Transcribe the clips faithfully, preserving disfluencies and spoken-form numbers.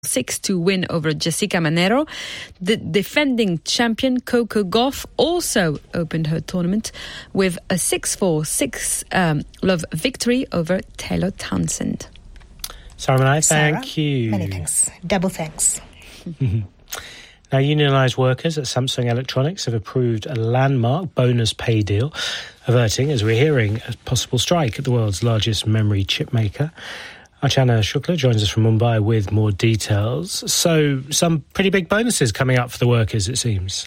six two win over Jessica Manero. The defending champion Coco Gauff also opened her tournament with a six four, six um, love victory over Taylor Townsend. Sarah, I Sarah, thank you. Many thanks. Double thanks. Now, unionised workers at Samsung Electronics have approved a landmark bonus pay deal, averting, as we're hearing, a possible strike at the world's largest memory chip maker. Archana Shukla joins us from Mumbai with more details. So, some pretty big bonuses coming up for the workers, it seems.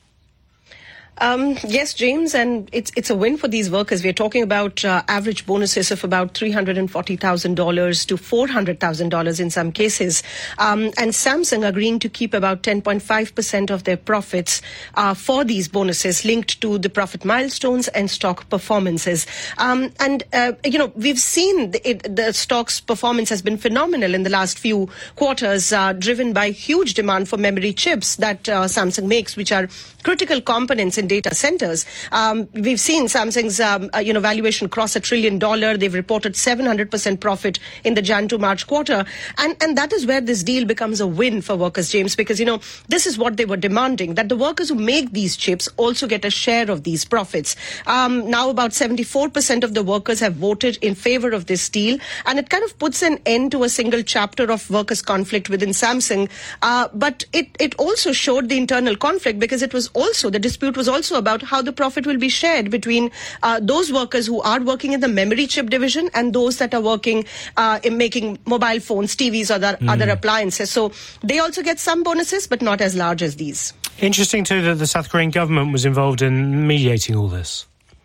Um, yes, James, and it's it's a win for these workers. We're talking about uh, average bonuses of about three hundred forty thousand dollars to four hundred thousand dollars in some cases. Um, and Samsung agreeing to keep about ten point five percent of their profits uh, for these bonuses linked to the profit milestones and stock performances. Um, and, uh, you know, we've seen the, it, the stock's performance has been phenomenal in the last few quarters, uh, driven by huge demand for memory chips that uh, Samsung makes, which are critical components in data centers. Um, we've seen Samsung's um, uh, you know valuation cross a trillion dollar. They've reported seven hundred percent profit in the Jan to March quarter. And, and that is where this deal becomes a win for workers, James, because, you know, this is what they were demanding, that the workers who make these chips also get a share of these profits. Um, now about seventy-four percent of the workers have voted in favor of this deal. And it kind of puts an end to a single chapter of workers' conflict within Samsung. Uh, but it, it also showed the internal conflict, because it was also, the dispute was also about how the profit will be shared between uh, those workers who are working in the memory chip division and those that are working uh, in making mobile phones, T Vs, or other, mm. other appliances. So they also get some bonuses, but not as large as these. Interesting, too, that the South Korean government was involved in mediating all this.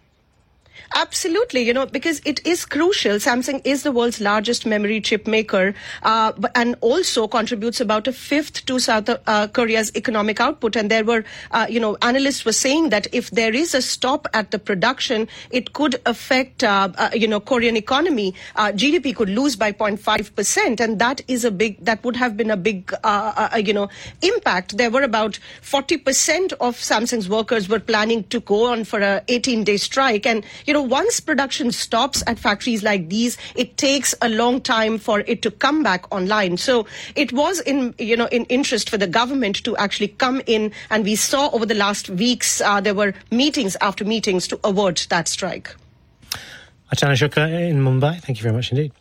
Absolutely, you know, because it is crucial. Samsung is the world's largest memory chip maker uh, and also contributes about a fifth to South uh, Korea's economic output. And there were, uh, you know, analysts were saying that if there is a stop at the production, it could affect, uh, uh, you know, Korean economy. Uh, G D P could lose by zero point five percent. And that is a big, that would have been a big, uh, uh, you know, impact. There were about forty percent of Samsung's workers were planning to go on for a eighteen-day strike. And, you know, once production stops at factories like these, it takes a long time for it to come back online. So it was in, you know, in interest for the government to actually come in. And we saw over the last weeks, uh, there were meetings after meetings to avert that strike. Archana Shukla in Mumbai, thank you very much indeed.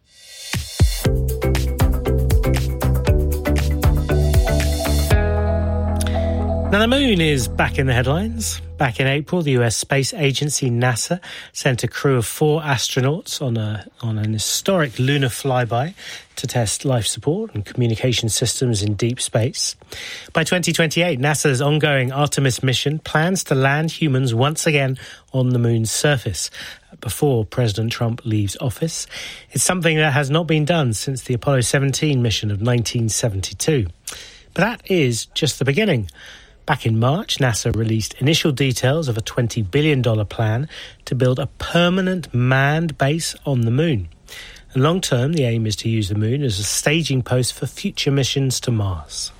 Now, the moon is back in the headlines. Back in April, the U S space agency NASA sent a crew of four astronauts on a on an historic lunar flyby to test life support and communication systems in deep space. By twenty twenty-eight, NASA's ongoing Artemis mission plans to land humans once again on the moon's surface before President Trump leaves office. It's something that has not been done since the Apollo seventeen mission of nineteen seventy-two. But that is just the beginning. Back in March, NASA released initial details of a twenty billion dollars plan to build a permanent manned base on the moon. And long term, the aim is to use the moon as a staging post for future missions to Mars.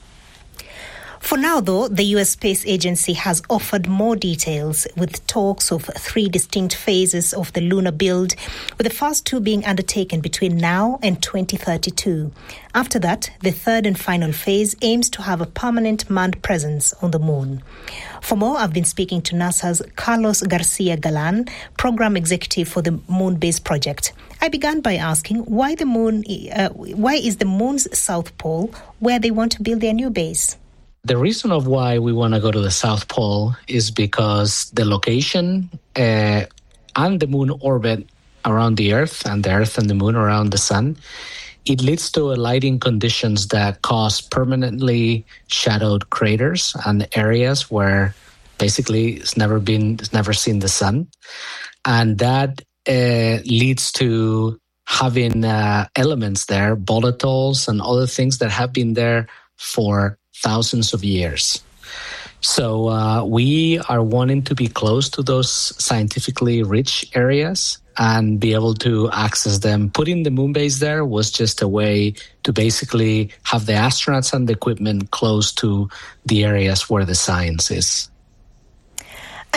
For now, though, the U S Space Agency has offered more details, with talks of three distinct phases of the lunar build, with the first two being undertaken between now and twenty thirty-two. After that, the third and final phase aims to have a permanent manned presence on the moon. For more, I've been speaking to NASA's Carlos Garcia Galan, Program Executive for the Moon Base Project. I began by asking why the moon, uh, why is the moon's south pole where they want to build their new base? The reason of why we want to go to the South Pole is because the location uh, and the moon orbit around the Earth and the Earth and the moon around the sun, it leads to lighting conditions that cause permanently shadowed craters and areas where basically it's never been, it's never seen the sun. And that uh, leads to having uh, elements there, volatiles and other things that have been there for thousands of years. So uh, we are wanting to be close to those scientifically rich areas and be able to access them. Putting the moon base there was just a way to basically have the astronauts and the equipment close to the areas where the science is.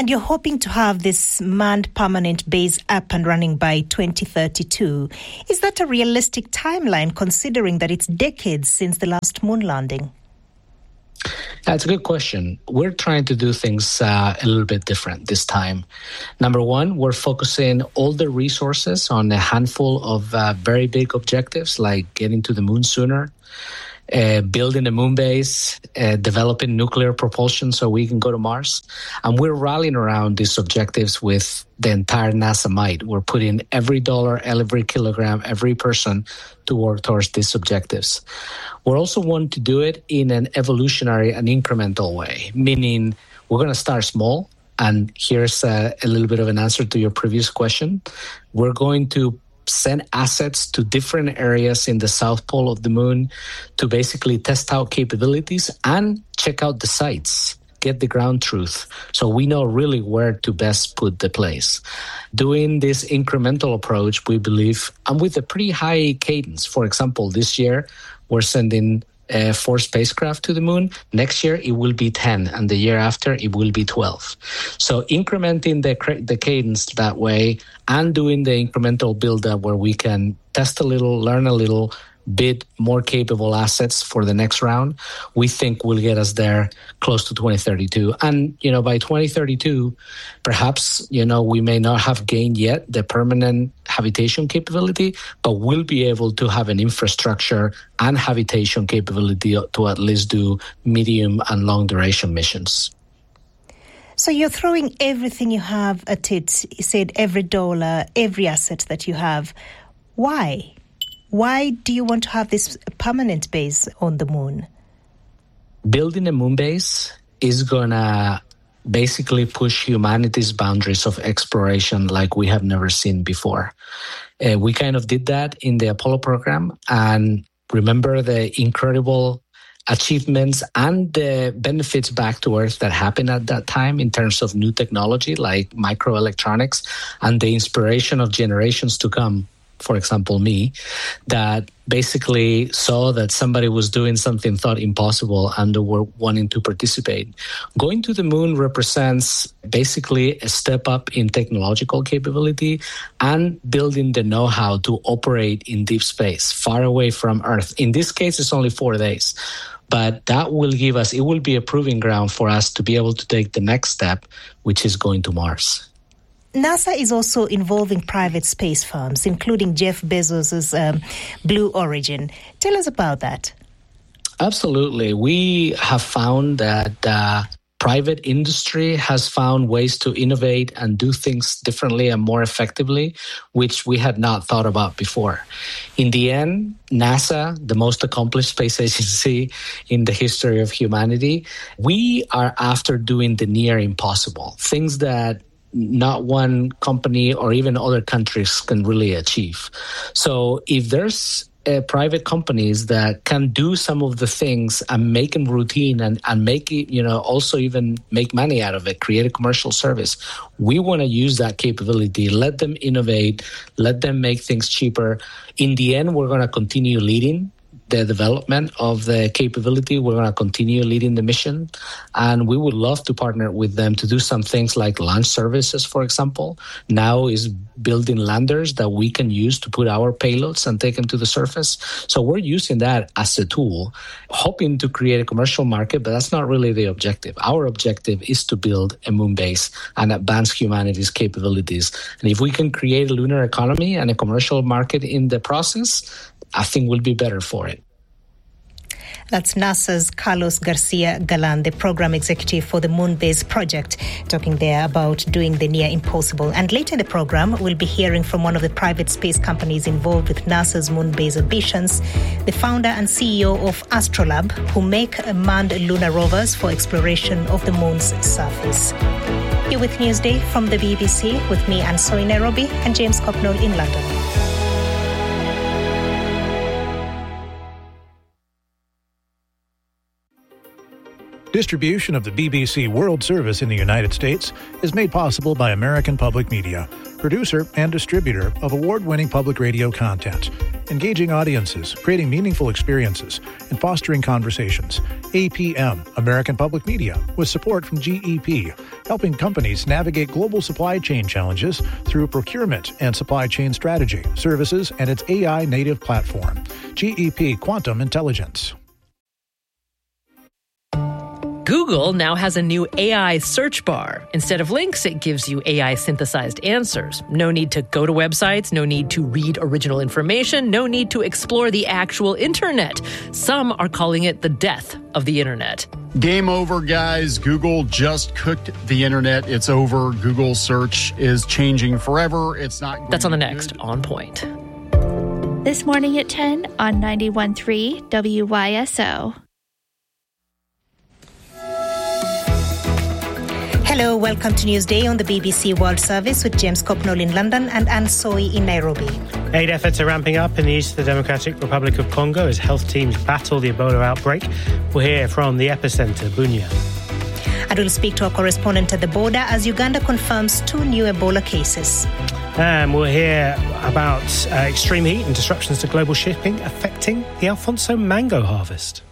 And you're hoping to have this manned permanent base up and running by twenty thirty-two. Is that a realistic timeline, considering that it's decades since the last moon landing? That's a good question. We're trying to do things uh, a little bit different this time. Number one, we're focusing all the resources on a handful of uh, very big objectives, like getting to the moon sooner, Uh, building a moon base, uh, developing nuclear propulsion so we can go to Mars. And we're rallying around these objectives with the entire NASA might. We're putting every dollar, every kilogram, every person to work towards these objectives. We're also wanting to do it in an evolutionary and incremental way, meaning we're going to start small. And here's a, a little bit of an answer to your previous question. We're going to send assets to different areas in the south pole of the moon to basically test out capabilities and check out the sites, get the ground truth, so we know really where to best put the place. Doing this incremental approach, we believe, and with a pretty high cadence. For example, this year, we're sending Uh, four spacecraft to the moon. Next year, it will be ten, and the year after, it will be twelve. So incrementing the the cadence that way and doing the incremental build-up where we can test a little, learn a little, bid more capable assets for the next round, we think will get us there close to twenty thirty-two. And, you know, by twenty thirty-two, perhaps, you know, we may not have gained yet the permanent habitation capability, but we'll be able to have an infrastructure and habitation capability to at least do medium and long duration missions. So you're throwing everything you have at it. You said every dollar, every asset that you have. Why? Why do you want to have this permanent base on the moon? Building a moon base is going to basically push humanity's boundaries of exploration like we have never seen before. Uh, we kind of did that in the Apollo program. And remember the incredible achievements and the benefits back to Earth that happened at that time in terms of new technology like microelectronics and the inspiration of generations to come. For example, me, that basically saw that somebody was doing something thought impossible and were wanting to participate. Going to the moon represents basically a step up in technological capability and building the know-how to operate in deep space, far away from Earth. In this case, it's only four days. But that will give us, it will be a proving ground for us to be able to take the next step, which is going to Mars. NASA is also involving private space firms, including Jeff Bezos' um, Blue Origin. Tell us about that. Absolutely. We have found that uh, private industry has found ways to innovate and do things differently and more effectively, which we had not thought about before. In the end, NASA, the most accomplished space agency in the history of humanity, we are after doing the near impossible, things that not one company or even other countries can really achieve. So if there's uh, private companies that can do some of the things and make them routine and, and make it, you know, also even make money out of it, create a commercial service, we want to use that capability, let them innovate, let them make things cheaper. In the end, we're going to continue leading the development of the capability. We're going to continue leading the mission, and we would love to partner with them to do some things like launch services, for example. Now is building landers that we can use to put our payloads and take them to the surface. So we're using that as a tool, hoping to create a commercial market, but that's not really the objective. Our objective is to build a moon base and advance humanity's capabilities. And if we can create a lunar economy and a commercial market in the process, I think we'll be better for it. That's NASA's Carlos Garcia Galan, the program executive for the Moon Base Project, talking there about doing the near impossible. And later in the program, we'll be hearing from one of the private space companies involved with NASA's moon base ambitions, the founder and C E O of Astrolab, who make manned lunar rovers for exploration of the moon's surface. You're with Newsday from the B B C with me, Anne Soy, Nairobi, and James Copnall in London. Distribution of the B B C World Service in the United States is made possible by American Public Media, producer and distributor of award-winning public radio content. engaging audiences, creating meaningful experiences, and fostering conversations. A P M, American Public Media, with support from G E P, helping companies navigate global supply chain challenges through procurement and supply chain strategy, services, and its A I-native platform. G E P Quantum Intelligence. Google now has a new A I search bar. Instead of links, it gives you A I-synthesized answers. No need to go to websites, no need to read original information, no need to explore the actual internet. Some are calling it the death of the internet. Game over, guys. Google just cooked the internet. It's over. Google search is changing forever. It's not going That's on the to be next good. On Point. This morning at ten on ninety-one point three W Y S O. Hello, welcome to Newsday on the B B C World Service with James Copnall in London and Anne Soy in Nairobi. Aid efforts are ramping up in the east of the Democratic Republic of Congo as health teams battle the Ebola outbreak. We'll hear from the epicenter, Bunia. And we'll speak to our correspondent at the border as Uganda confirms two new Ebola cases. And we'll hear about uh, extreme heat and disruptions to global shipping affecting the Alfonso mango harvest.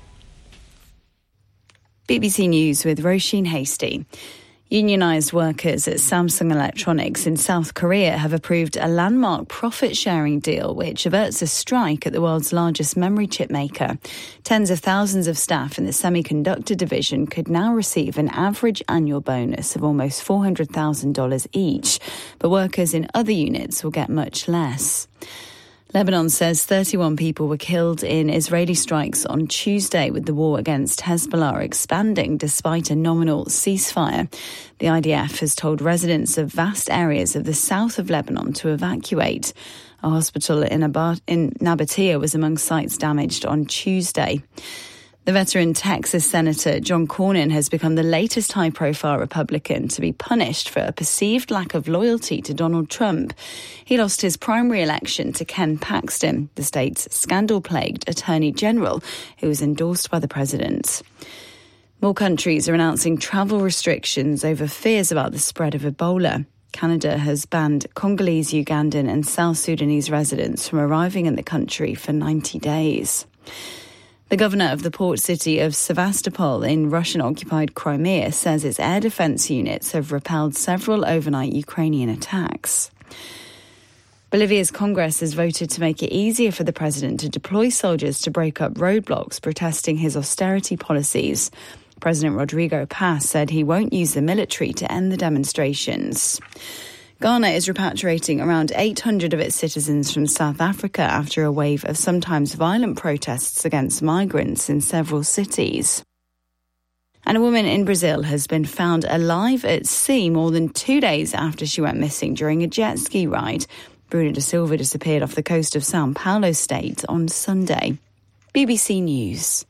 B B C News with Roisin Hastie. Unionised workers at Samsung Electronics in South Korea have approved a landmark profit-sharing deal which averts a strike at the world's largest memory chip maker. Tens of thousands of staff in the semiconductor division could now receive an average annual bonus of almost four hundred thousand dollars each, but workers in other units will get much less. Lebanon says thirty-one people were killed in Israeli strikes on Tuesday, with the war against Hezbollah expanding despite a nominal ceasefire. The I D F has told residents of vast areas of the south of Lebanon to evacuate. A hospital in, Ab- in Nabatea was among sites damaged on Tuesday. The veteran Texas Senator John Cornyn has become the latest high-profile Republican to be punished for a perceived lack of loyalty to Donald Trump. He lost his primary election to Ken Paxton, the state's scandal-plagued Attorney General, who was endorsed by the president. More countries are announcing travel restrictions over fears about the spread of Ebola. Canada has banned Congolese, Ugandan and South Sudanese residents from arriving in the country for ninety days. The governor of the port city of Sevastopol in Russian-occupied Crimea says its air defence units have repelled several overnight Ukrainian attacks. Bolivia's Congress has voted to make it easier for the president to deploy soldiers to break up roadblocks protesting his austerity policies. President Rodrigo Paz said he won't use the military to end the demonstrations. Ghana is repatriating around eight hundred of its citizens from South Africa after a wave of sometimes violent protests against migrants in several cities. And a woman in Brazil has been found alive at sea more than two days after she went missing during a jet ski ride. Bruna da Silva disappeared off the coast of São Paulo state on Sunday. B B C News.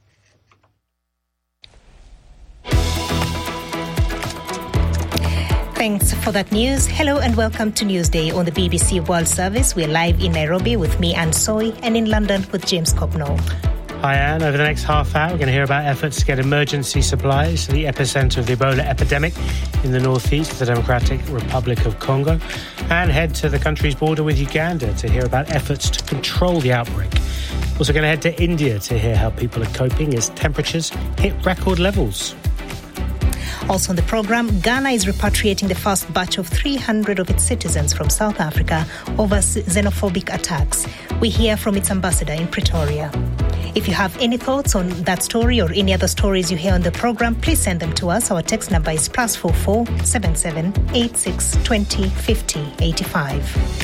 Thanks for that news. Hello and welcome to Newsday on the B B C World Service. We're live in Nairobi with me, Anne Soy, and in London with James Copnall. Hi, Anne. Over the next half hour, we're going to hear about efforts to get emergency supplies to the epicenter of the Ebola epidemic in the northeast of the Democratic Republic of Congo, and head to the country's border with Uganda to hear about efforts to control the outbreak. Also going to head to India to hear how people are coping as temperatures hit record levels. Also on the programme, Ghana is repatriating the first batch of three hundred of its citizens from South Africa over xenophobic attacks. We hear from its ambassador in Pretoria. If you have any thoughts on that story or any other stories you hear on the programme, please send them to us. Our text number is plus four four seven seven eight six twenty fifty eighty five.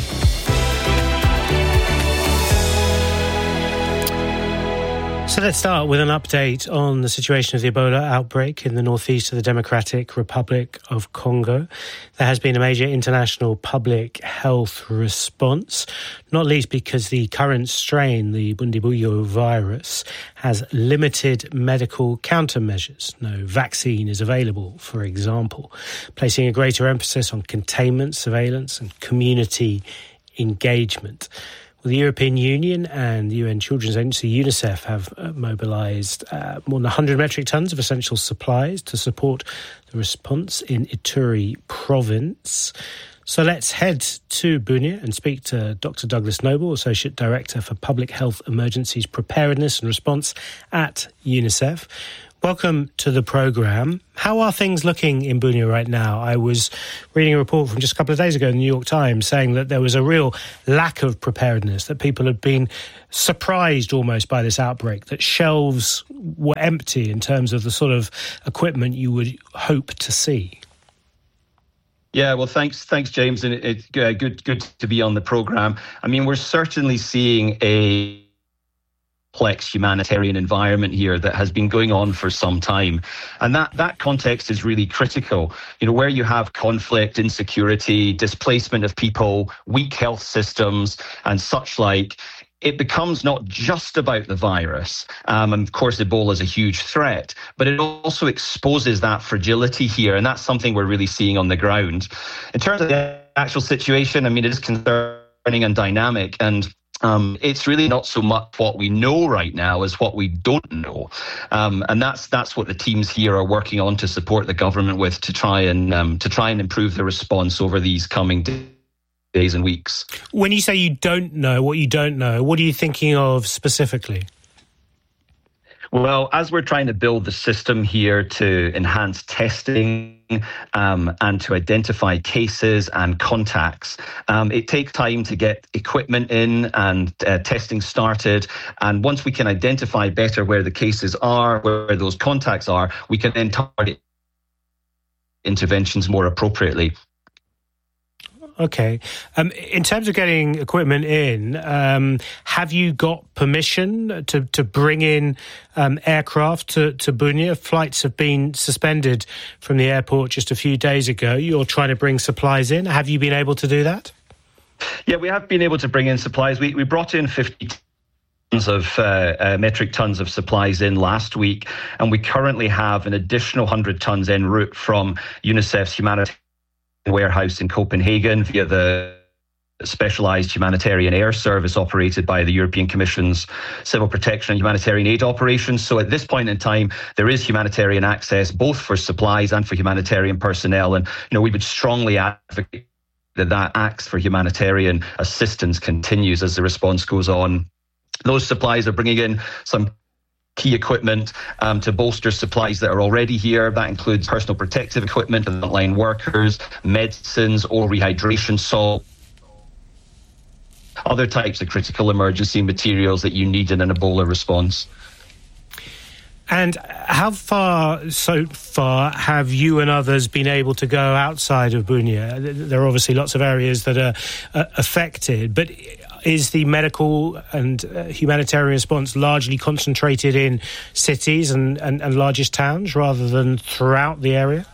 So let's start with an update on the situation of the Ebola outbreak in the northeast of the Democratic Republic of Congo. There has been a major international public health response, not least because the current strain, the Bundibugyo virus, has limited medical countermeasures. No vaccine is available, for example, placing a greater emphasis on containment, surveillance and community engagement. The European Union and the U N Children's Agency UNICEF have uh, mobilised uh, more than one hundred metric tonnes of essential supplies to support the response in Ituri province. So let's head to Bunia and speak to Doctor Douglas Noble, Associate Director for Public Health Emergencies Preparedness and Response at UNICEF. Welcome to the programme. How are things looking in Bunia right now? I was reading a report from just a couple of days ago in the New York Times saying that there was a real lack of preparedness, that people had been surprised almost by this outbreak, that shelves were empty in terms of the sort of equipment you would hope to see. Yeah, well, thanks, thanks, James, and it's it, uh, good, good to be on the programme. I mean, we're certainly seeing a complex humanitarian environment here that has been going on for some time. And that, that context is really critical. You know, where you have conflict, insecurity, displacement of people, weak health systems and such like, it becomes not just about the virus. Um, and of course, Ebola is a huge threat, but it also exposes that fragility here. And that's something we're really seeing on the ground. In terms of the actual situation, I mean, it is concerning and dynamic. And Um, it's really not so much what we know right now as what we don't know. Um, and that's that's what the teams here are working on to support the government with to try and um, to try and improve the response over these coming days. days and weeks. When you say you don't know what you don't know, what are you thinking of specifically? Well, as we're trying to build the system here to enhance testing um, and to identify cases and contacts, um, it takes time to get equipment in and uh, testing started. And once we can identify better where the cases are, where those contacts are, we can then target interventions more appropriately. Okay. Um, in terms of getting equipment in, um, have you got permission to, to bring in um, aircraft to, to Bunia? Flights have been suspended from the airport just a few days ago. You're trying to bring supplies in. Have you been able to do that? Yeah, we have been able to bring in supplies. We, we brought in fifty tons of uh, uh, metric tons of supplies in last week, and we currently have an additional one hundred tons en route from UNICEF's humanitarian warehouse in Copenhagen via the specialised humanitarian air service operated by the European Commission's Civil Protection and Humanitarian Aid Operations. So at this point in time, there is humanitarian access both for supplies and for humanitarian personnel. And, you know, we would strongly advocate that that acts for humanitarian assistance continues as the response goes on. Those supplies are bringing in some key equipment um, to bolster supplies that are already here. That includes personal protective equipment for frontline workers, medicines, oral rehydration salt, other types of critical emergency materials that you need in an Ebola response. And how far so far have you and others been able to go outside of Bunia? There are obviously lots of areas that are uh, affected, but is the medical and uh, humanitarian response largely concentrated in cities and, and, and largest towns rather than throughout the area?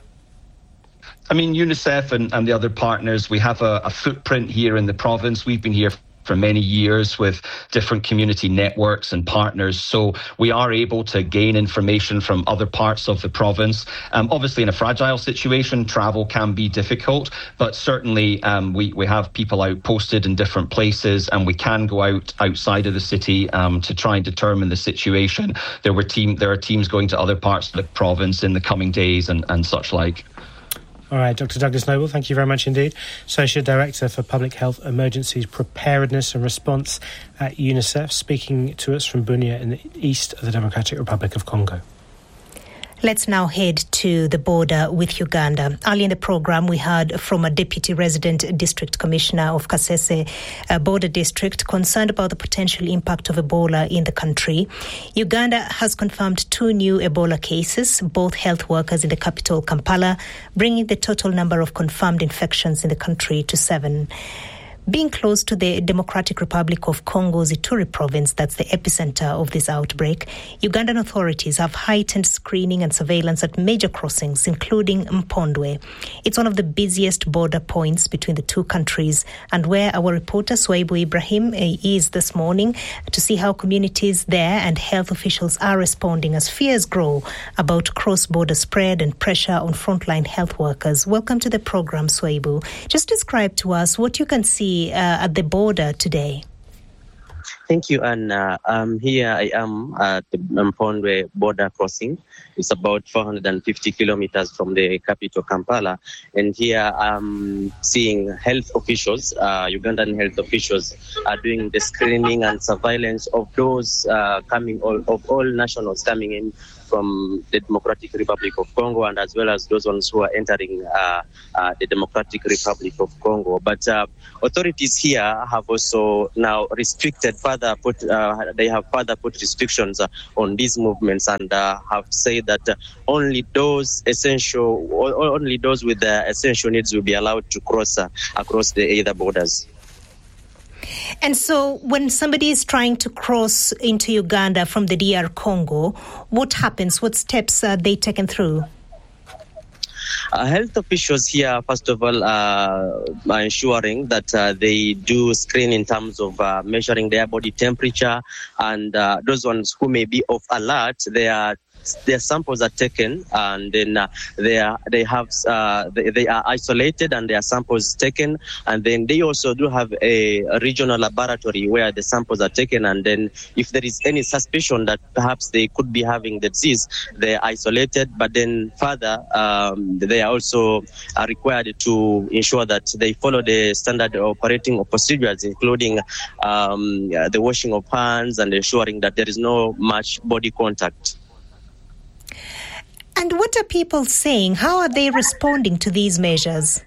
I mean, UNICEF and, and the other partners, we have a, a footprint here in the province. We've been here for many years with different community networks and partners. So we are able to gain information from other parts of the province. Um, obviously, in a fragile situation, travel can be difficult, but certainly um, we, we have people out posted in different places, and we can go out outside of the city um, to try and determine the situation. There were team, there are teams going to other parts of the province in the coming days and, and such like. All right, Doctor Douglas Noble, thank you very much indeed. Associate Director for Public Health Emergencies Preparedness and Response at UNICEF, speaking to us from Bunia in the east of the Democratic Republic of Congo. Let's now head to the border with Uganda. Early in the program, we heard from a Deputy Resident District Commissioner of Kasese uh, Border District concerned about the potential impact of Ebola in the country. Uganda has confirmed two new Ebola cases, both health workers in the capital, Kampala, bringing the total number of confirmed infections in the country to seven. Being close to the Democratic Republic of Congo's Ituri province, that's the epicenter of this outbreak, Ugandan authorities have heightened screening and surveillance at major crossings, including Mpondwe. It's one of the busiest border points between the two countries, and where our reporter Swaibu Ibrahim is this morning to see how communities there and health officials are responding as fears grow about cross-border spread and pressure on frontline health workers. Welcome to the program, Swaibu. Just describe to us what you can see Uh, at the border today. Thank you, Anna. Um, here I am at the Mpondwe border crossing. It's about four hundred fifty kilometers from the capital, Kampala. And here I'm seeing health officials, uh, Ugandan health officials, are doing the screening and surveillance of those uh, coming, all, of all nationals coming in from the Democratic Republic of Congo, and as well as those ones who are entering uh, uh, the Democratic Republic of Congo. But uh, authorities here have also now restricted further, put, uh, they have further put restrictions uh, on these movements, and uh, have said that uh, only those essential, only those with the essential needs will be allowed to cross uh, across the either borders. And so when somebody is trying to cross into Uganda from the D R Congo, what happens? What steps are they taken through? Uh, health officials here, first of all, uh, are ensuring that uh, they do screen in terms of uh, measuring their body temperature, and uh, those ones who may be off alert, they are their samples are taken, and then uh, they are they have uh, they, they are isolated and their samples taken, and then they also do have a, a regional laboratory where the samples are taken, and then if there is any suspicion that perhaps they could be having the disease, they are isolated. But then further, um, they are also are required to ensure that they follow the standard operating procedures, including um, the washing of hands and ensuring that there is no much body contact. And what are people saying? How are they responding to these measures?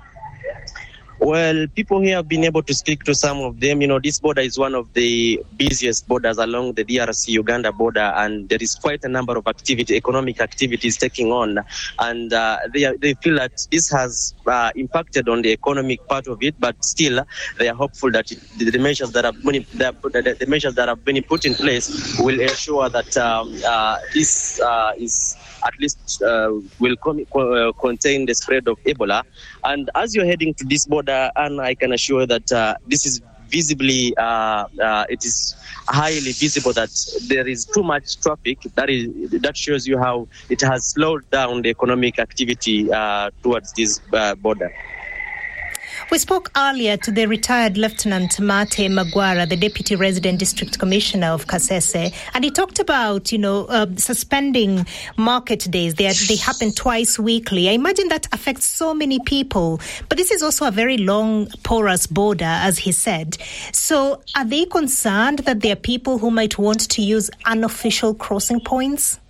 Well, people here have been able to speak to some of them. You know, this border is one of the busiest borders along the D R C-Uganda border, and there is quite a number of activity, economic activities taking on. And uh, they are, they feel that this has uh, impacted on the economic part of it, but still they are hopeful that it, the, the measures that have been the, the measures that have been put in place will ensure that um, uh, this uh, is. at least uh, will com- uh, contain the spread of Ebola. And as you're heading to this border, and I can assure that uh, this is visibly, uh, uh, it is highly visible that there is too much traffic. That is that shows you how it has slowed down the economic activity uh, towards this uh, border. We spoke earlier to the retired Lieutenant Mate Magwara, the Deputy Resident District Commissioner of Kasese, and he talked about, you know, uh, suspending market days. They, are, they happen twice weekly. I imagine that affects so many people, but this is also a very long, porous border, as he said. So are they concerned that there are people who might want to use unofficial crossing points?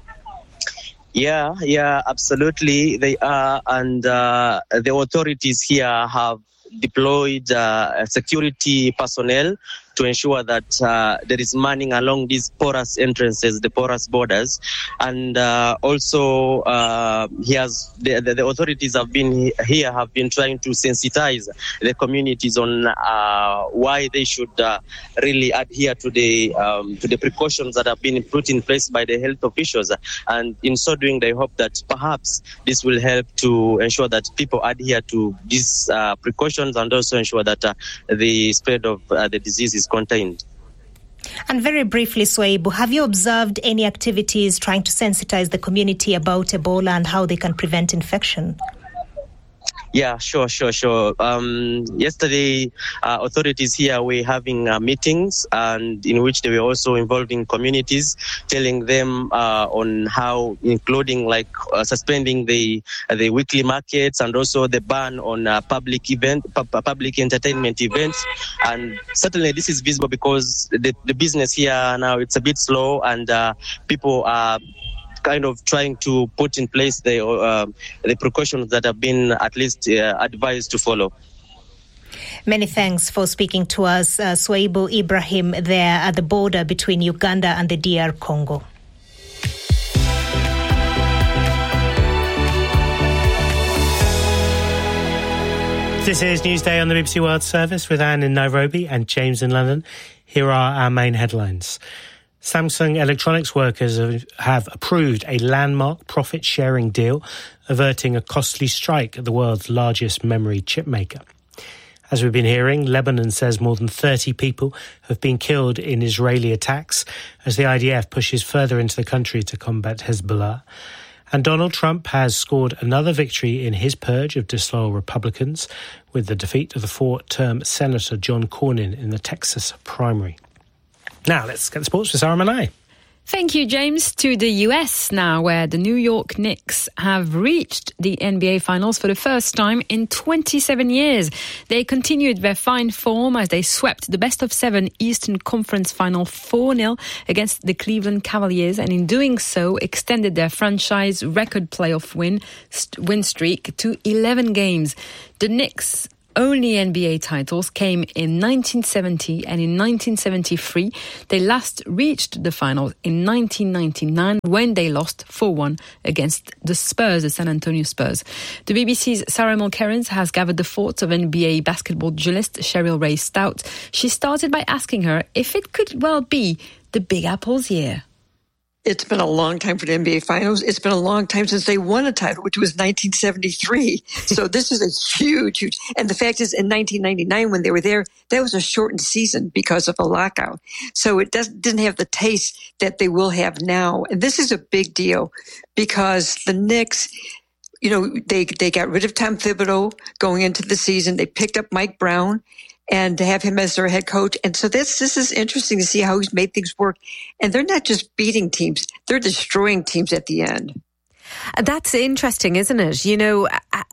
Yeah, yeah, absolutely. They are, and uh, the authorities here have deployed uh, security personnel to ensure that uh, there is manning along these porous entrances, the porous borders. And uh, also, uh, he has, the, the, the authorities have been here, have been trying to sensitize the communities on uh, why they should uh, really adhere to the um, to the precautions that have been put in place by the health officials. And in so doing, they hope that perhaps this will help to ensure that people adhere to these uh, precautions, and also ensure that uh, the spread of uh, the disease is contained. And very briefly, Swaibu, have you observed any activities trying to sensitize the community about Ebola and how they can prevent infection? Yeah, sure, sure, sure. Um, yesterday, uh, authorities here were having uh, meetings, and in which they were also involving communities, telling them uh, on how, including like uh, suspending the uh, the weekly markets, and also the ban on uh, public event, pu- public entertainment events. And certainly, this is visible because the, the business here now, it's a bit slow, and uh, people are kind of trying to put in place the uh, the precautions that have been at least uh, advised to follow. Many thanks for speaking to us, uh, Swaibu Ibrahim, there at the border between Uganda and the D R Congo. This is Newsday on the B B C World Service with Anne in Nairobi and James in London. Here are our main headlines. Samsung Electronics workers have approved a landmark profit-sharing deal, averting a costly strike at the world's largest memory chip maker. As we've been hearing, Lebanon says more than thirty people have been killed in Israeli attacks as the I D F pushes further into the country to combat Hezbollah. And Donald Trump has scored another victory in his purge of disloyal Republicans with the defeat of the four-term Senator John Cornyn in the Texas primary. Now, let's get the sports with Sarah Manay. Thank you, James. To the U S now, where the New York Knicks have reached the N B A Finals for the first time in twenty-seven years. They continued their fine form as they swept the best of seven Eastern Conference Final four nil against the Cleveland Cavaliers, and in doing so extended their franchise record playoff win, win streak to eleven games. The Knicks' only N B A titles came in nineteen seventy and in nineteen seventy-three. They last reached the finals in nineteen ninety-nine when they lost four one against the Spurs, the San Antonio Spurs. The B B C's Sarah Mulkerins has gathered the thoughts of N B A basketball journalist Cheryl Ray Stout. She started by asking her if it could well be the Big Apple's year. It's been a long time for the N B A Finals. It's been a long time since they won a title, which was nineteen seventy-three. So this is a huge, huge. And the fact is, in nineteen ninety-nine, when they were there, that was a shortened season because of a lockout. So it doesn't, didn't have the taste that they will have now. And this is a big deal because the Knicks, you know, they they got rid of Tom Thibodeau going into the season. They picked up Mike Brown and to have him as their head coach. And so this this is interesting to see how he's made things work. And they're not just beating teams, they're destroying teams at the end. That's interesting, isn't it? You know,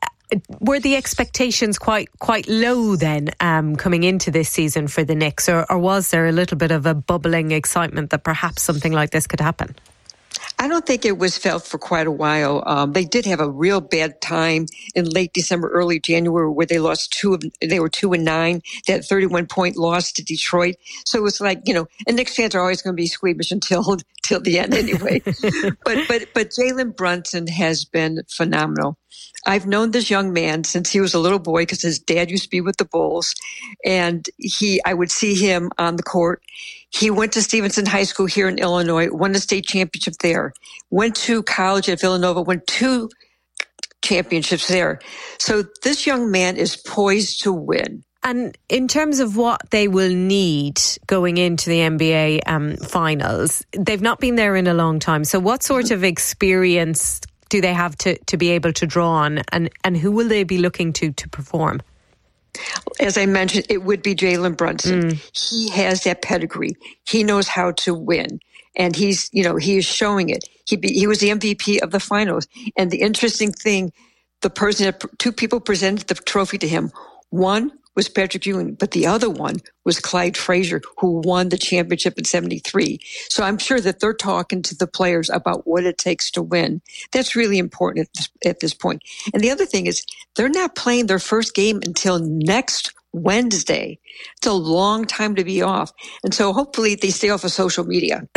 were the expectations quite quite low then um, coming into this season for the Knicks? Or, or was there a little bit of a bubbling excitement that perhaps something like this could happen? I don't think it was felt for quite a while. Um, they did have a real bad time in late December, early January, where they lost two of, they were two and nine. They had a thirty-one point loss to Detroit. So it was like, you know, and Knicks fans are always going to be squeamish until, till the end anyway. but, but, but Jalen Brunson has been phenomenal. I've known this young man since he was a little boy because his dad used to be with the Bulls, and he, I would see him on the court. He went to Stevenson High School here in Illinois, won the state championship there, went to college at Villanova, won two championships there. So this young man is poised to win. And in terms of what they will need going into the N B A um, finals, they've not been there in a long time. So what sort of experience do they have to, to be able to draw on, and, and who will they be looking to to perform? As I mentioned, it would be Jalen Brunson. Mm. He has that pedigree. He knows how to win. And he's, you know, he is showing it. He be, he was the M V P of the finals. And the interesting thing, the person, two people presented the trophy to him. One was Patrick Ewing, but the other one was Clyde Frazier, who won the championship in seventy-three. So I'm sure that they're talking to the players about what it takes to win. That's really important at this, at this point. And the other thing is they're not playing their first game until next Wednesday. It's a long time to be off. And so hopefully they stay off of social media.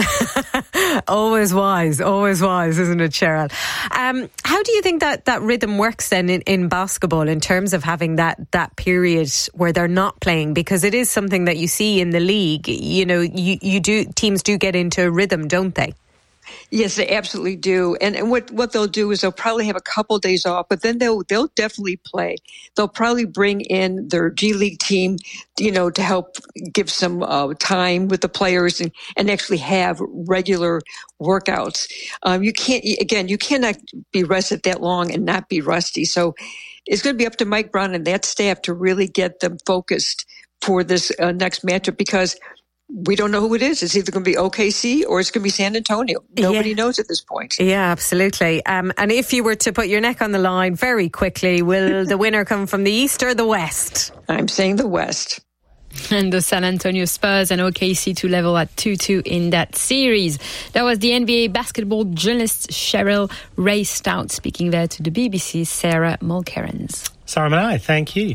Always wise, always wise, isn't it, Cheryl? Um, how do you think that, that rhythm works then in, in basketball in terms of having that, that period where they're not playing? Because it is something that you see in the league. You know, you, you do teams do get into a rhythm, don't they? Yes, they absolutely do. And, and what, what they'll do is they'll probably have a couple of days off, but then they'll they'll definitely play. They'll probably bring in their G League team, you know, to help give some uh, time with the players and, and actually have regular workouts. Um, you can't, again, you cannot be rested that long and not be rusty. So it's going to be up to Mike Brown and that staff to really get them focused for this uh, next matchup, because we don't know who it is. It's either going to be O K C or it's going to be San Antonio. Nobody yeah. knows at this point. Yeah, absolutely. Um, and if you were to put your neck on the line very quickly, will the winner come from the East or the West? I'm saying the West. And the San Antonio Spurs and O K C to level at two two in that series. That was the N B A basketball journalist Cheryl Ray Stout speaking there to the B B C's Sarah Mulkerins. Sarah Manay, thank you.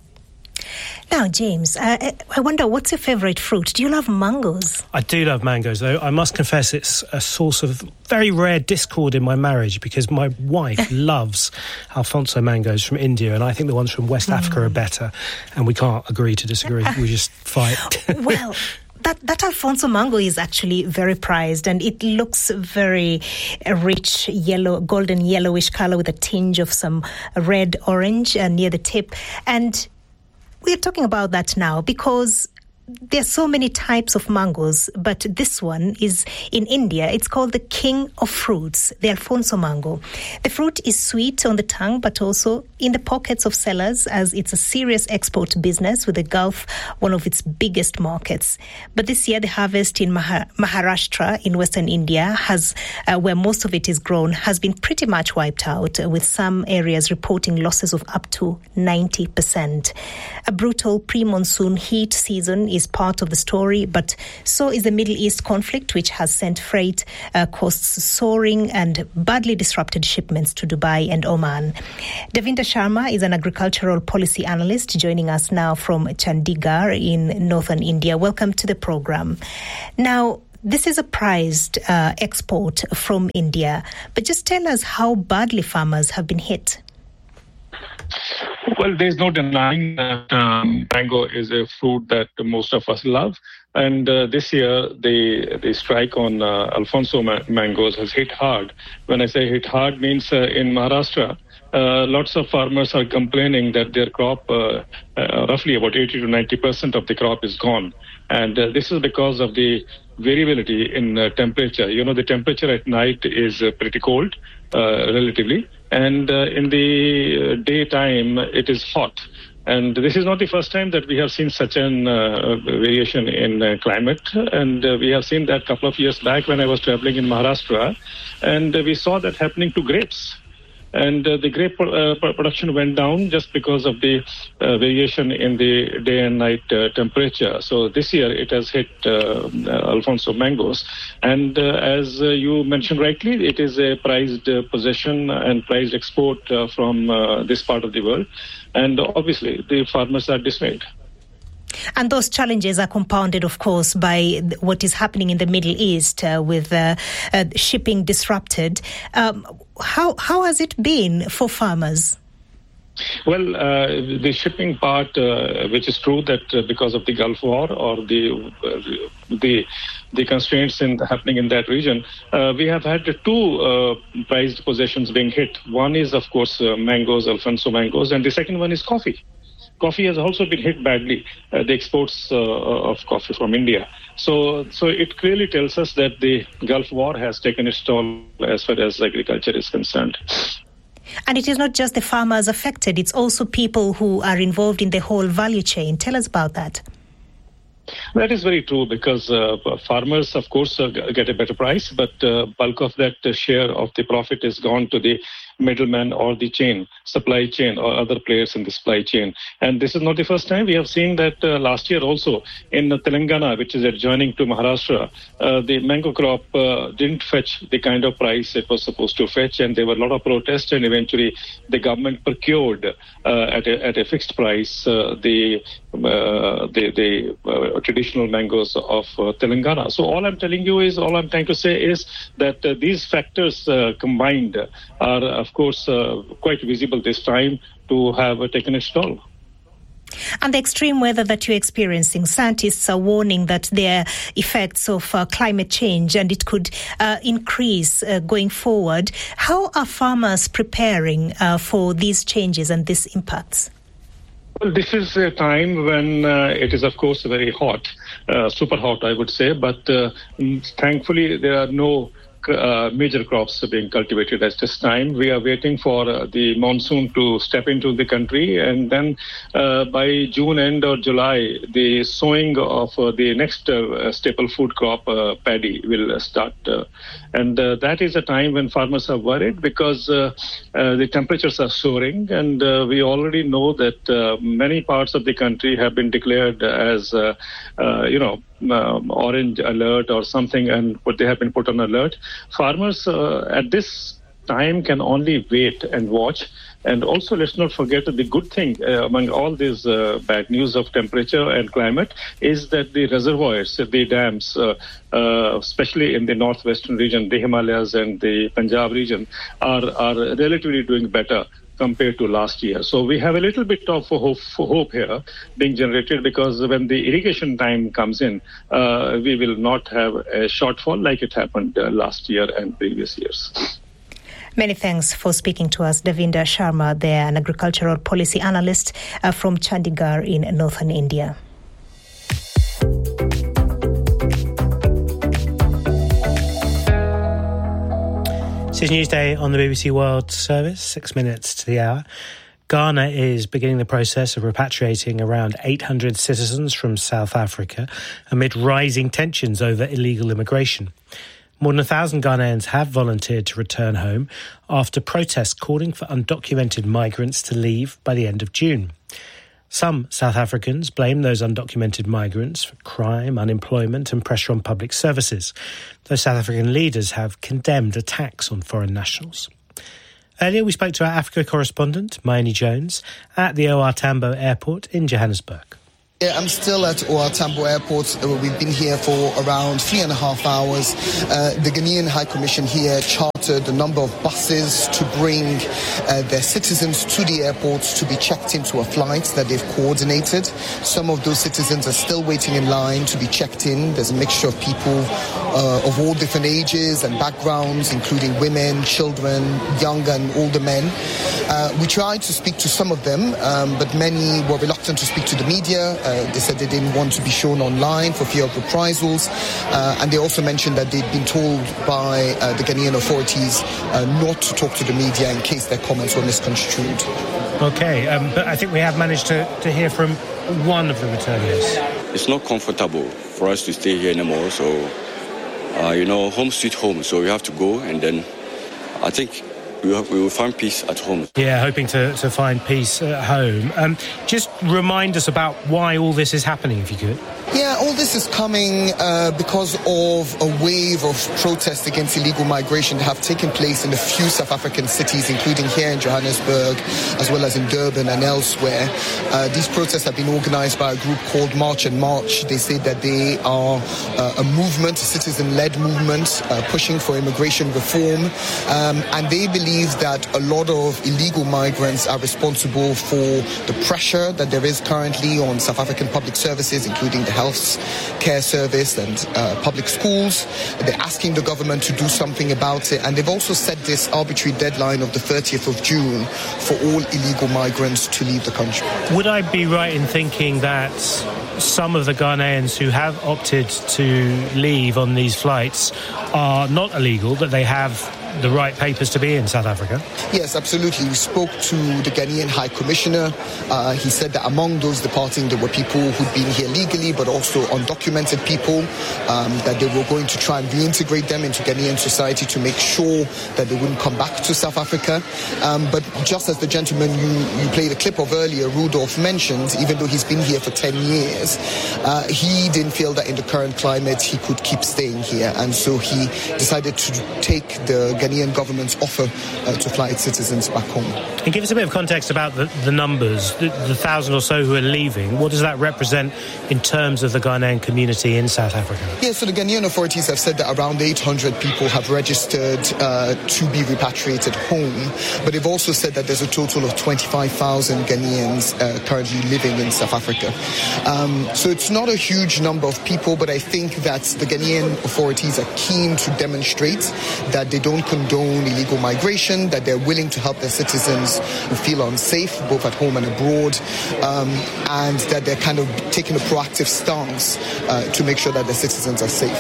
Now, James, uh, I wonder, what's your favourite fruit? Do you love mangoes? I do love mangoes, though. I must confess it's a source of very rare discord in my marriage, because my wife loves Alfonso mangoes from India, and I think the ones from West mm. Africa are better, and we can't agree to disagree. We just fight. Well, That, that Alfonso mango is actually very prized, and it looks very uh, rich, yellow, golden yellowish colour with a tinge of some red orange uh, near the tip. And we're talking about that now because there are so many types of mangoes, but this one is in India. It's called the king of fruits, the Alfonso mango. The fruit is sweet on the tongue, but also in the pockets of sellers, as it's a serious export business, with the Gulf one of its biggest markets. But this year, the harvest in Maha- Maharashtra in western India, has uh, where most of it is grown, has been pretty much wiped out, uh, with some areas reporting losses of up to ninety percent. A brutal pre-monsoon heat season is part of the story, but so is the Middle East conflict, which has sent freight uh, costs soaring and badly disrupted shipments to Dubai and Oman. Davinder Sharma is an agricultural policy analyst joining us now from Chandigarh in northern India. Welcome to the program. Now, this is a prized uh, export from India, but just tell us how badly farmers have been hit. Well, there's no denying that um, mango is a fruit that most of us love. And uh, this year, the the strike on uh, Alfonso ma- mangoes has hit hard. When I say hit hard, means uh, in Maharashtra, uh, lots of farmers are complaining that their crop, uh, uh, roughly about eighty to ninety percent of the crop is gone. And uh, this is because of the variability in uh, temperature. You know, the temperature at night is uh, pretty cold, uh, relatively. And uh, in the daytime, it is hot. And this is not the first time that we have seen such an uh, variation in uh, climate. And uh, we have seen that a couple of years back when I was traveling in Maharashtra. And uh, we saw that happening to grapes. And uh, the grape uh, production went down just because of the uh, variation in the day and night uh, temperature. So this year it has hit uh, Alfonso mangoes. And uh, as uh, you mentioned rightly, it is a prized uh, possession and prized export uh, from uh, this part of the world. And obviously the farmers are dismayed. And those challenges are compounded, of course, by what is happening in the Middle East uh, with uh, uh, shipping disrupted. Um, how how has it been for farmers? Well, uh, the shipping part, uh, which is true that uh, because of the Gulf War or the uh, the the constraints in happening in that region, uh, we have had two uh, prized possessions being hit. One is, of course, uh, mangoes, Alfonso mangoes, and the second one is coffee. Coffee has also been hit badly, uh, the exports uh, of coffee from India. So so it clearly tells us that the Gulf War has taken its toll as far as agriculture is concerned. And it is not just the farmers affected, it's also people who are involved in the whole value chain. Tell us about that. That is very true, because uh, farmers, of course, uh, get a better price, but uh, bulk of that uh, share of the profit is gone to the middleman or the chain, supply chain, or other players in the supply chain. And this is not the first time. We have seen that uh, last year also in uh, Telangana, which is adjoining to Maharashtra, uh, the mango crop uh, didn't fetch the kind of price it was supposed to fetch, and there were a lot of protests, and eventually the government procured uh, at, a, at a fixed price uh, the uh, the, the uh, traditional mangoes of uh, Telangana. So all I'm telling you is, all I'm trying to say is that uh, these factors uh, combined are, of course, uh, quite visible this time to have uh, taken its toll. And the extreme weather that you're experiencing, scientists are warning that there are effects of uh, climate change and it could uh, increase uh, going forward. How are farmers preparing uh, for these changes and these impacts? Well, this is a time when uh, it is, of course, very hot, uh, super hot, I would say. But uh, thankfully, there are no Uh, major crops being cultivated at this time. We are waiting for uh, the monsoon to step into the country, and then uh, by June end or July, the sowing of uh, the next uh, staple food crop, uh, paddy, will start. Uh, and uh, that is a time when farmers are worried, because uh, uh, the temperatures are soaring, and uh, we already know that uh, many parts of the country have been declared as, uh, uh, you know, Um, orange alert or something, and what they have been put on alert. Farmers uh, at this time can only wait and watch. And also, let's not forget that the good thing uh, among all this uh, bad news of temperature and climate is that the reservoirs, the dams, uh, uh, especially in the northwestern region, the Himalayas and the Punjab region, are, are relatively doing better compared to last year. So we have a little bit of hope, hope here being generated, because when the irrigation time comes in, uh, we will not have a shortfall like it happened uh, last year and previous years. Many thanks for speaking to us, Davinder Sharma, there, an agricultural policy analyst uh, from Chandigarh in northern India. This is Newsday on the B B C World Service, six minutes to the hour. Ghana is beginning the process of repatriating around eight hundred citizens from South Africa amid rising tensions over illegal immigration. More than one thousand Ghanaians have volunteered to return home after protests calling for undocumented migrants to leave by the end of June. Some South Africans blame those undocumented migrants for crime, unemployment and pressure on public services. Those South African leaders have condemned attacks on foreign nationals. Earlier, we spoke to our Africa correspondent, Mayeni Jones, at the O R Tambo Airport in Johannesburg. Yeah, I'm still at O R Tambo Airport. We've been here for around three and a half hours. Uh, the Ghanaian High Commission here chartered a number of buses to bring uh, their citizens to the airport to be checked into a flight that they've coordinated. Some of those citizens are still waiting in line to be checked in. There's a mixture of people uh, of all different ages and backgrounds, including women, children, younger and older men. Uh, we tried to speak to some of them, um, but many were reluctant to speak to the media. Uh, they said they didn't want to be shown online for fear of reprisals. Uh, and they also mentioned that they'd been told by uh, the Ghanaian authorities uh, not to talk to the media in case their comments were misconstrued. OK, um, but I think we have managed to, to hear from one of the returnees. It's not comfortable for us to stay here anymore. So, uh, you know, home sweet home. So we have to go, and then I think we will find peace at home. Yeah, hoping to, to find peace at home. Um, just remind us about why all this is happening, if you could. Yeah, all this is coming uh, because of a wave of protests against illegal migration that have taken place in a few South African cities, including here in Johannesburg, as well as in Durban and elsewhere. Uh, these protests have been organized by a group called March and March. They say that they are uh, a movement, a citizen-led movement, uh, pushing for immigration reform. Um, and they believe that a lot of illegal migrants are responsible for the pressure that there is currently on South African public services, including the health care service and uh, public schools. They're asking the government to do something about it, and they've also set this arbitrary deadline of the thirtieth of June for all illegal migrants to leave the country. Would I be right in thinking that some of the Ghanaians who have opted to leave on these flights are not illegal, that they have the right papers to be in South Africa? Yes, absolutely. We spoke to the Ghanaian High Commissioner. Uh, he said that among those departing, there were people who'd been here legally, but also undocumented people, um, that they were going to try and reintegrate them into Ghanaian society to make sure that they wouldn't come back to South Africa. Um, but just as the gentleman you, you played a clip of earlier, Rudolph, mentioned, even though he's been here for ten years, uh, he didn't feel that in the current climate he could keep staying here. And so he decided to take the Ghanaian government's offer uh, to fly its citizens back home. And give us a bit of context about the, the numbers, the, the thousand or so who are leaving. What does that represent in terms of the Ghanaian community in South Africa? Yeah, so the Ghanaian authorities have said that around eight hundred people have registered uh, to be repatriated home, but they've also said that there's a total of twenty-five thousand Ghanaians uh, currently living in South Africa. Um, so it's not a huge number of people, but I think that the Ghanaian authorities are keen to demonstrate that they don't condone illegal migration, that they're willing to help their citizens who feel unsafe, both at home and abroad, um, and that they're kind of taking a proactive stance uh, to make sure that their citizens are safe.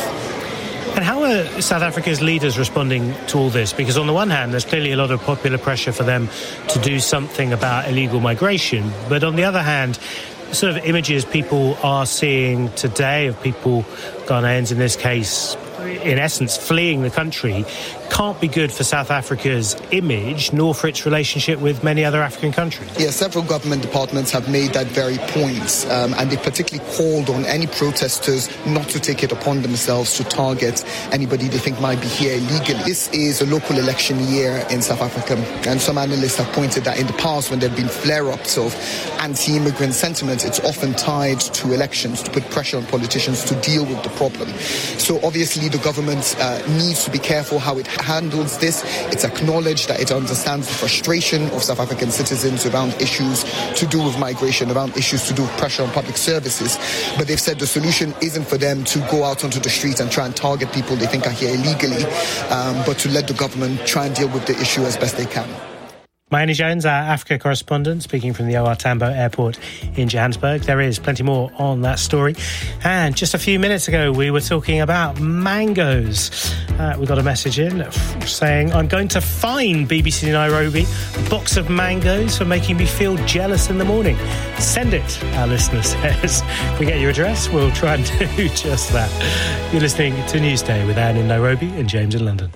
And how are South Africa's leaders responding to all this? Because on the one hand, there's clearly a lot of popular pressure for them to do something about illegal migration, but on the other hand, sort of images people are seeing today of people, Ghanaians in this case, in essence, fleeing the country, can't be good for South Africa's image, nor for its relationship with many other African countries. Yeah, several government departments have made that very point, um, and they particularly called on any protesters not to take it upon themselves to target anybody they think might be here illegally. This is a local election year in South Africa, and some analysts have pointed that in the past, when there have been flare-ups of anti-immigrant sentiment, it's often tied to elections to put pressure on politicians to deal with the problem. So obviously the government uh, needs to be careful how it handles this. It's acknowledged that it understands the frustration of South African citizens around issues to do with migration, around issues to do with pressure on public services. But they've said the solution isn't for them to go out onto the streets and try and target people they think are here illegally, um, but to let the government try and deal with the issue as best they can. Mayeni Jones, our Africa correspondent, speaking from the O R Tambo Airport in Johannesburg. There is plenty more on that story. And just a few minutes ago, we were talking about mangoes. Uh, we got a message in saying, I'm going to fine B B C Nairobi a box of mangoes for making me feel jealous in the morning. Send it, our listener says. If we get your address, we'll try and do just that. You're listening to Newsday with Anne in Nairobi and James in London.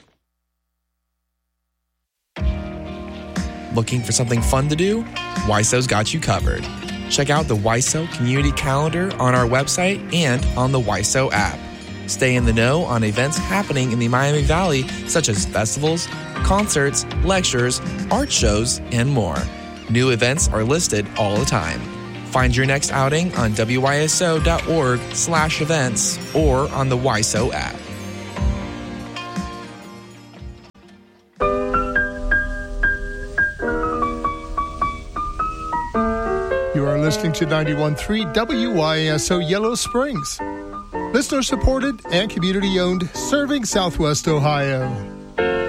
Looking for something fun to do? W I S O's got you covered. Check out the W I S O Community Calendar on our website and on the W I S O app. Stay in the know on events happening in the Miami Valley, such as festivals, concerts, lectures, art shows, and more. New events are listed all the time. Find your next outing on W Y S O dot org slash events or on the W I S O app. You are listening to ninety-one point three W Y S O Yellow Springs. Listener-supported and community-owned, serving Southwest Ohio.